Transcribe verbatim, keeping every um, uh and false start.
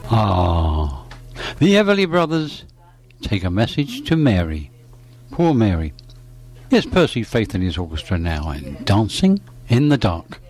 Ah, the Everly Brothers take a message to Mary. Poor Mary. Here's Percy Faith and his orchestra now, and Dancing in the Dark.